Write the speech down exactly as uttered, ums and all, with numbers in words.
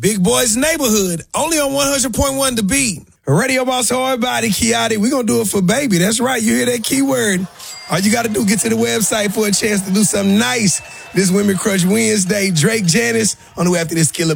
Big Boys Neighborhood, only on one hundred point one The Beat. Radio Boss Hard Body, Kiati. We're going to do it for baby. That's right. You hear that keyword. All you got to do, get to the website for a chance to do something nice this Women Crush Wednesday. Drake Janice on the way after this killer.